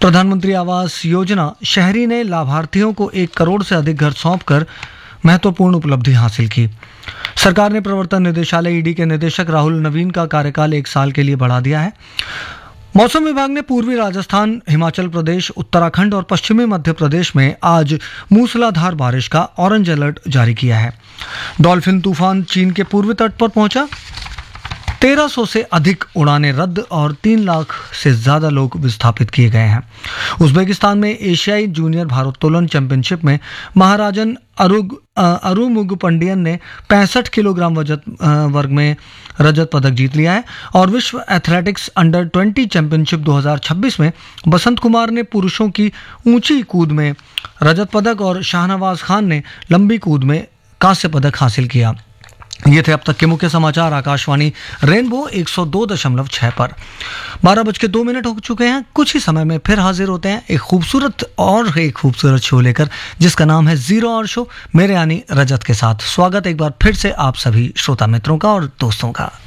प्रधानमंत्री आवास योजना शहरी ने लाभार्थियों को 1 करोड़ से अधिक घर सौंपकर महत्वपूर्ण उपलब्धि हासिल की। सरकार ने प्रवर्तन निदेशालय ईडी के निदेशक राहुल नवीन का कार्यकाल 1 साल के लिए बढ़ा दिया है। मौसम विभाग ने पूर्वी राजस्थान, हिमाचल प्रदेश, उत्तराखंड और पश्चिमी मध्य प्रदेश में आज मूसलाधार बारिश का ऑरेंज अलर्ट जारी किया है। डॉल्फिन तूफान चीन के पूर्वी तट पर पहुंचा। 1300 से अधिक उड़ानें रद्द और 3 लाख से ज्यादा लोग विस्थापित किए गए हैं। उज्बेकिस्तान में एशियाई जूनियर भारोत्तोलन चैंपियनशिप में महाराजन अरुमुगपंडियन ने 65 किलोग्राम वर्ग में रजत पदक जीत लिया है और विश्व एथलेटिक्स अंडर 20 चैंपियनशिप 2026 में बसंत कुमार ने पुरुषों की ऊंची कूद में रजत पदक और शाहनवाज खान ने लंबी कूद में कांस्य पदक हासिल किया। ये थे अब तक के मुख्य समाचार आकाशवाणी रेनबो 102.6 पर। 12:02 हो चुके हैं। कुछ ही समय में फिर हाजिर होते हैं एक खूबसूरत शो लेकर, जिसका नाम है जीरो आवर शो, मेरे यानी रजत के साथ। स्वागत एक बार फिर से आप सभी श्रोता मित्रों का और दोस्तों का।